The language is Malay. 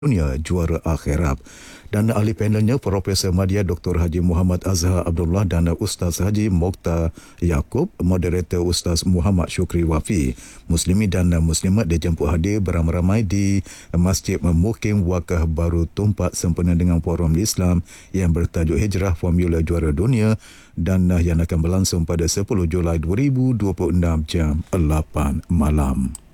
dunia juara akhirat. Dan ahli panelnya Profesor Madya Dr. Haji Muhammad Azhar Abdullah dan Ustaz Haji Mokhtar Yaakob, moderator Ustaz Muhammad Syukri Wafi. Muslimi dan muslimat dijemput hadir beramai-ramai di Masjid Mukim Wakaf Baru Tumpak sempena dengan Forum Islam yang bertajuk Hijrah Formula Juara Dunia dan yang akan berlangsung pada 10 Julai 2026 jam 8 malam.